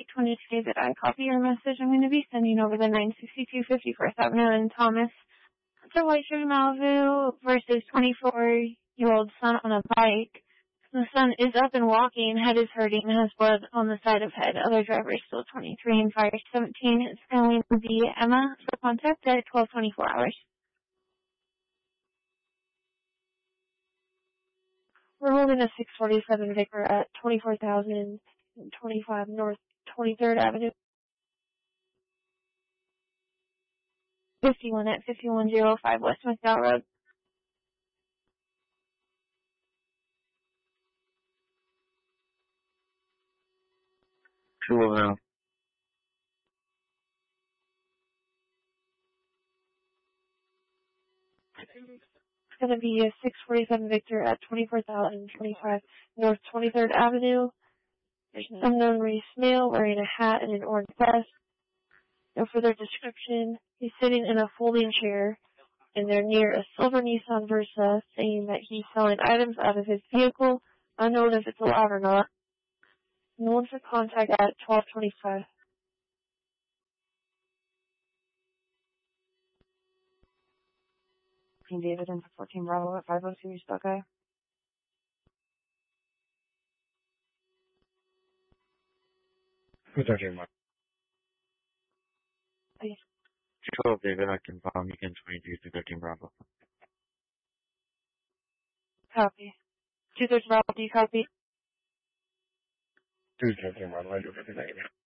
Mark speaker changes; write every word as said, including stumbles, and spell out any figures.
Speaker 1: eight twenty-two, did I copy your message? I'm going to be sending over the nine sixty-two fifty-first Avenue in Thomas. It's a white shirt Malibu versus twenty-four-year-old son on a bike. The son is up and walking, head is hurting, has blood on the side of head. Other driver is still twenty-three and fire seventeen. It's going to be Emma for contact at twelve twenty-four hours. We're holding a six forty-seven Vicar at twenty-four thousand twenty-five North twenty-third Avenue. fifty-one at fifty-one oh five West McDowell Road.
Speaker 2: Two of them.
Speaker 1: It's going to be a six forty-seven Victor at twenty-four thousand twenty-five North twenty-third Avenue. There's an unknown race male wearing a hat and an orange vest. No further description. He's sitting in a folding chair, and they're near a silver Nissan Versa, saying that he's selling items out of his vehicle, unknown if it's allowed or not. No one for contact at twelve twenty-five. Team David in for fourteen Bravo at five oh two Buckeye.
Speaker 2: Who's talking about?
Speaker 1: Please.
Speaker 2: twelve David, I confirm you can twenty-two to thirteen Bravo.
Speaker 1: Copy. Two thirds Bravo, do you copy?
Speaker 2: two thirteen Bravo, I do everything.